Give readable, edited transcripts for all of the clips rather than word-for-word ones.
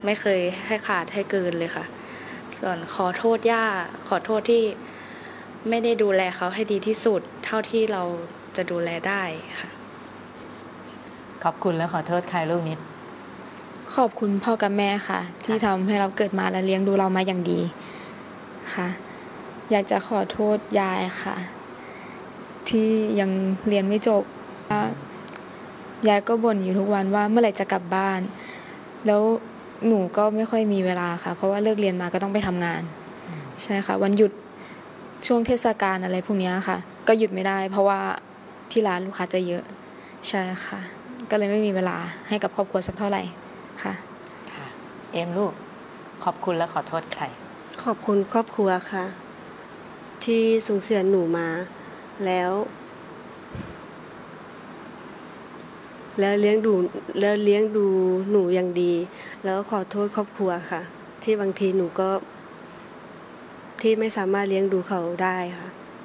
ไม่เคยให้ขาดให้เกินเลยค่ะส่วนขอโทษย่าขอโทษที่ไม่ได้ดูแลเขาให้ดีที่สุดเท่าที่เราจะดูแลได้ค่ะขอบคุณและขอโทษใครลูกนิดขอบคุณพ่อกับแม่ค่ะที่ทำให้เราเกิดมาและเลี้ยงดูเรามาอย่างดีค่ะอยากจะขอโทษยายค่ะที่ยังเรียนไม่จบยายก็บ่นอยู่ทุกวันว่าเมื่อไหร่จะกลับบ้านแล้วหนูก็ไม่ค่อยมีเวลาค่ะเพราะว่าเลิกเรียนมาก็ต้องไปทำงานใช่ค่ะวันหยุดช่วงเทศกาลอะไรพวกนี้ค่ะก็หยุดไม่ได้เพราะว่าที่ร้านลูกค้าจะเยอะใช่ค่ะก็เลยไม่มีเวลาให้กับครอบครัวสักเท่าไหร่ค่ะเอมลูกขอบคุณและขอโทษใครขอบคุณครอบครัวค่ะที่ส่งเสียหนูมาแล้วเลี้ยงดูหนูอย่างดีแล้วขอโทษครอบครัวค่ะที่บางทีหนูก็ที่ไม่สามารถเลี้ยงดูเขาได้ค่ะ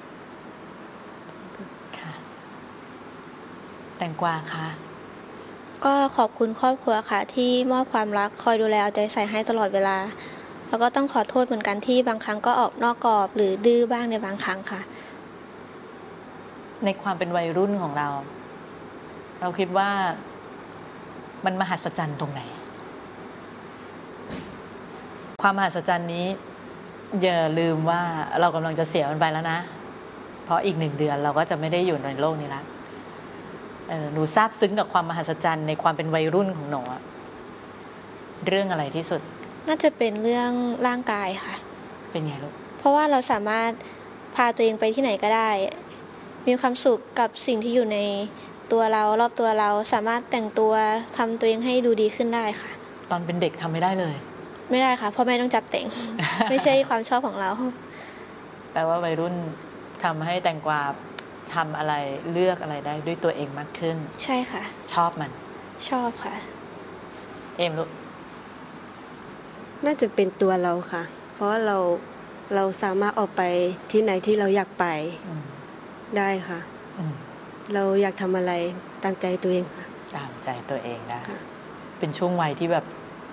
แตงกวาค่ะก็ขอบคุณครอบครัวค่ะที่มอบความรักคอยดูแลเอาใจใส่ให้ตลอดเวลาแล้วก็ต้องขอโทษเหมือนกันที่บางครั้งก็ออกนอกกรอบหรือดื้อบ้างในบางครั้งค่ะในความเป็นวัยรุ่นของเราคิดว่ามันมหัศจรรย์ตรงไหนความมหัศจรรย์นี้อย่าลืมว่าเรากำลังจะเสียมันไปแล้วนะเพราะอีก1 เดือนเราก็จะไม่ได้อยู่ในโลกนี้ละหนูซาบซึ้งกับความมหัศจรรย์ในความเป็นวัยรุ่นของหนูเรื่องอะไรที่สุดน่าจะเป็นเรื่องร่างกายค่ะเป็นไงลูกเพราะว่าเราสามารถพาตัวเองไปที่ไหนก็ได้มีความสุขกับสิ่งที่อยู่ในตัวเรารอบตัวเราสามารถแต่งตัวทำตัวเองให้ดูดีขึ้นได้ค่ะตอนเป็นเด็กทำไม่ได้เลยไม่ได้ค่ะเพราะแม่ต้องจับแต่ง ไม่ใช่ความชอบของเราแปลว่าวัยรุ่นทำให้แตงกวาทำอะไรเลือกอะไรได้ด้วยตัวเองมากขึ้นใช่ค่ะชอบมันชอบค่ะเอมลูกน่าจะเป็นตัวเราค่ะเพราะว่าเราสามารถออกไปที่ไหนที่เราอยากไปได้ค่ะเราอยากทำอะไรตามใจตัวเองค่ะตามใจตัวเองได้เป็นช่วงวัยที่แบบ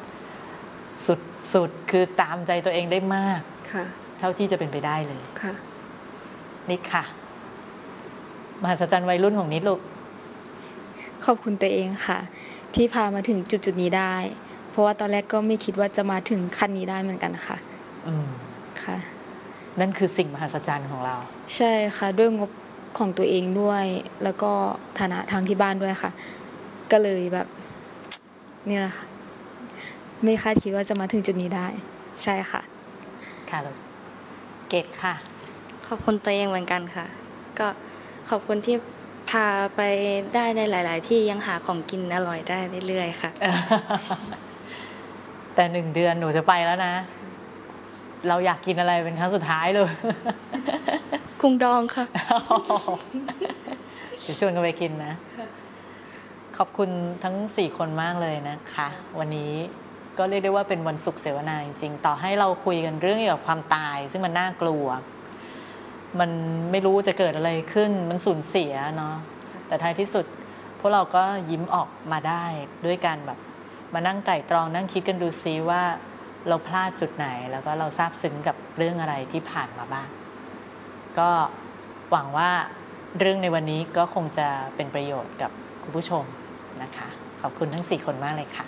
สุดคือตามใจตัวเองได้มากค่ะเท่าที่จะเป็นไปได้เลยค่ะนิดค่ะมหัศจรรย์วัยรุ่นของนิดลูกขอบคุณตัวเองค่ะที่พามาถึงจุดนี้ได้เพราะว่าตอนแรกก็ไม่คิดว่าจะมาถึงขั้นนี้ได้เหมือนกันค่ะค่ะนั่นคือสิ่งมหัศจรรย์ของเราใช่ค่ะด้วยงบของตัวเองด้วยแล้วก็ฐานะทางที่บ้านด้วยค่ะก็เลยแบบนี่แหละค่ะไม่คาดคิดว่าจะมาถึงจุดนี้ได้ใช่ค่ะค่ะลูกเกดค่ะขอบคุณตัวเองเหมือนกันค่ะก็ขอบคุณที่พาไปได้ในหลายๆที่ยังหาของกินอร่อยได้เรื่อยๆค่ะแต่1 เดือนหนูจะไปแล้วนะเราอยากกินอะไรเป็นครั้งสุดท้ายเลยกุ้งดองค่ะจะชวนกันไปกินนะขอบคุณทั้ง4 คนมากเลยนะคะวันนี้ก็เรียกได้ว่าเป็นวันศุกร์เสวนาจริงๆต่อให้เราคุยกันเรื่องเกี่ยวกับความตายซึ่งมันน่ากลัวมันไม่รู้จะเกิดอะไรขึ้นมันสูญเสียเนาะแต่ท้ายที่สุดพวกเราก็ยิ้มออกมาได้ด้วยกันแบบมานั่งไตร่ตรองนั่งคิดกันดูซิว่าเราพลาดจุดไหนแล้วก็เราซาบซึ้งกับเรื่องอะไรที่ผ่านมาบ้างก็หวังว่าเรื่องในวันนี้ก็คงจะเป็นประโยชน์กับคุณผู้ชมนะคะขอบคุณทั้ง4 คนมากเลยค่ะ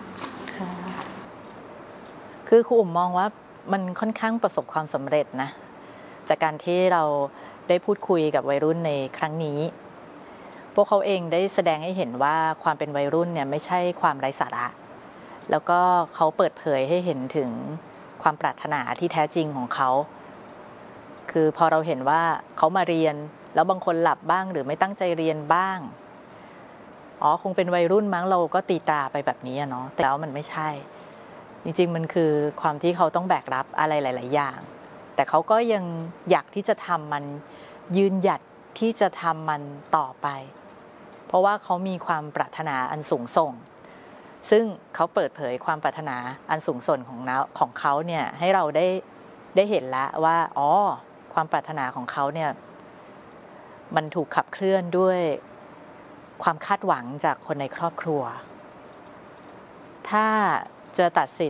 คือครูอุ๋มมองว่ามันค่อนข้างประสบความสำเร็จนะจากการที่เราได้พูดคุยกับวัยรุ่นในครั้งนี้พวกเขาเองได้แสดงให้เห็นว่าความเป็นวัยรุ่นเนี่ยไม่ใช่ความไร้สาระแล้วก็เขาเปิดเผยให้เห็นถึงความปรารถนาที่แท้จริงของเขาคือพอเราเห็นว่าเขามาเรียนแล้วบางคนหลับบ้างหรือไม่ตั้งใจเรียนบ้างคงเป็นวัยรุ่นมั้งเราก็ตีตราไปแบบนี้เนาะแต่แล้วมันไม่ใช่จริงๆมันคือความที่เขาต้องแบกรับอะไรหลายๆอย่างแต่เขาก็ยังอยากที่จะทำมันยืนหยัดที่จะทำมันต่อไปเพราะว่าเขามีความปรารถนาอันสูงส่งซึ่งเขาเปิดเผยความปรารถนาอันสูงส่งของเขาเนี่ยให้เราได้เห็นแล้วว่าความปรารถนาของเขาเนี่ยมันถูกขับเคลื่อนด้วยความคาดหวังจากคนในครอบครัวถ้าจะตัดสิน